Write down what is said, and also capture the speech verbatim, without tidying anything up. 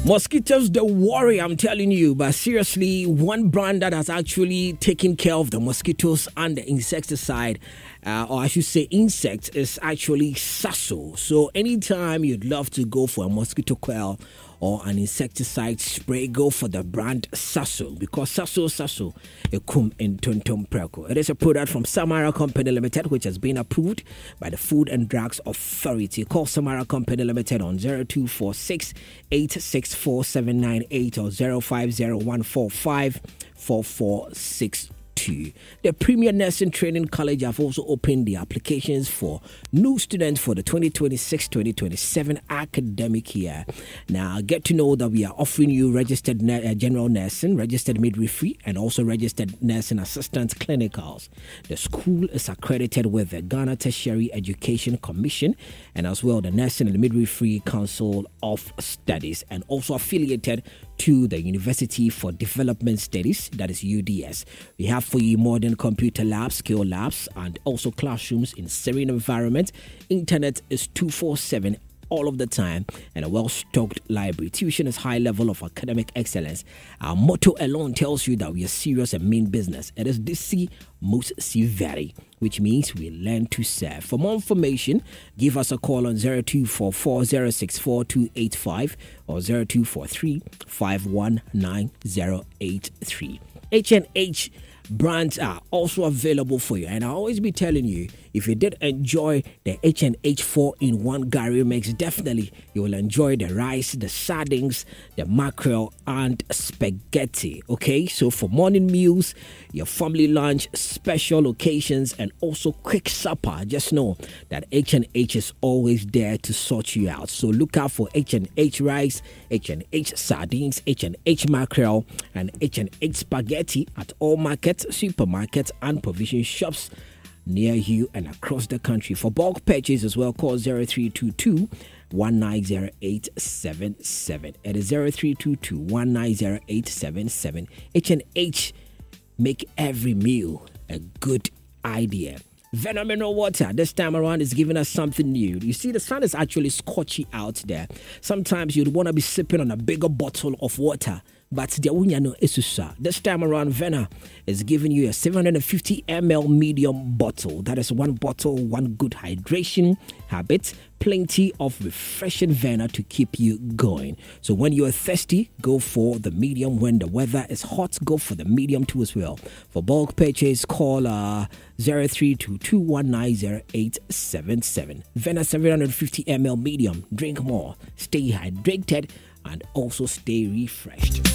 Mosquitoes, the worry, I'm telling you. But seriously, one brand that has actually taken care of the mosquitoes and the insecticide, uh, or I should say insects, is actually Sasso. So anytime you'd love to go for a mosquito coil or an insecticide spray, go for the brand Sasso, because Sasso Sasso ekum in Tontom Preko. It is a product from Samara Company Limited, which has been approved by the Food and Drugs Authority. Call Samara Company Limited on zero two four six eight six four seven nine eight or zero five zero one four five four four six two. The Premier Nursing Training College have also opened the applications for new students for the twenty twenty-six twenty twenty-seven academic year. Now, get to know that we are offering you registered ne- uh, general nursing, registered midwifery, and also registered nursing assistant clinicals. The school is accredited with the Ghana Tertiary Education Commission and as well the Nursing and Midwifery Council of Studies, and also affiliated to the University for Development Studies, that is U D S. We have for you modern computer labs, skill labs, and also classrooms in serene environment. Internet is two forty-seven all of the time, and a well-stocked library. Tuition is high level of academic excellence. Our motto alone tells you that we are serious and mean business. It is D C most severity, which means we learn to serve. For more information, give us a call on zero two four four zero six four two eight five or zero two four three five one nine zero eight three. H and H brands are also available for you, and I'll always be telling you, if you did enjoy the H and H four in one Gary mix, definitely you will enjoy the rice, the sardines, the mackerel, and spaghetti. Okay, so for morning meals, your family lunch, special occasions, and also quick supper, just know that H and H is always there to sort you out. So look out for H and H rice, H and H sardines, H and H mackerel, and H and H spaghetti at all markets, supermarkets, and provision shops near you and across the country. For bulk purchase as well, call zero three two two one nine zero eight seven seven. It is zero three two two one nine zero eight seven seven. H and H, make every meal a good idea. Venom mineral water this time around is giving us something new. You see, the sun is actually scorchy out there. Sometimes you'd want to be sipping on a bigger bottle of water, but the unyano isusa. This time around, Vena is giving you a seven hundred fifty milliliter medium bottle. That is one bottle, one good hydration habit, plenty of refreshing Vena to keep you going. So when you are thirsty, go for the medium. When the weather is hot, go for the medium too as well. For bulk purchase, call uh, zero three two two one nine zero eight seven seven. Vena seven hundred fifty milliliter medium. Drink more, stay hydrated, and also stay refreshed.